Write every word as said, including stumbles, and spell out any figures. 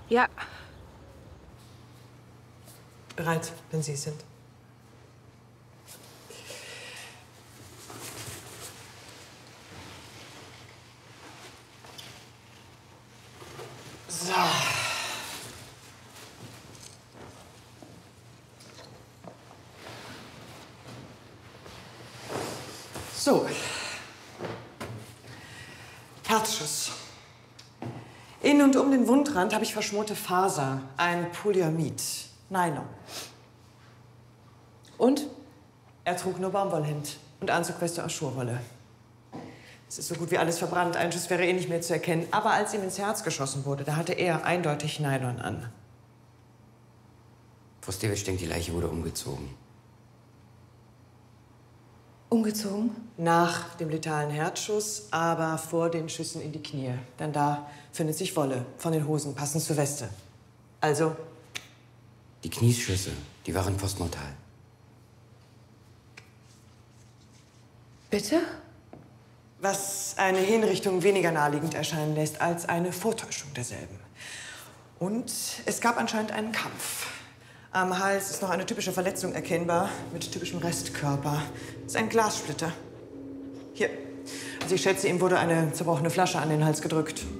Ja. Bereit, wenn Sie es sind. So. So. Herzschuss. In und um den Wundrand habe ich verschmorte Faser, ein Polyamid, Nylon. Und er trug nur Baumwollhemd und Anzug Weste aus Schurwolle. Es ist so gut wie alles verbrannt, ein Schuss wäre eh nicht mehr zu erkennen. Aber als ihm ins Herz geschossen wurde, da hatte er eindeutig Nylon an. Frau Stewitsch denkt, die Leiche wurde umgezogen. Umgezogen? Nach dem letalen Herzschuss, aber vor den Schüssen in die Knie. Denn da findet sich Wolle von den Hosen, passend zur Weste. Also? Die Knieschüsse, die waren postmortal. Bitte? Was eine Hinrichtung weniger naheliegend erscheinen lässt als eine Vortäuschung derselben. Und es gab anscheinend einen Kampf. Am Hals ist noch eine typische Verletzung erkennbar, mit typischem Restkörper. Das ist ein Glassplitter. Hier. Also ich schätze, ihm wurde eine zerbrochene Flasche an den Hals gedrückt.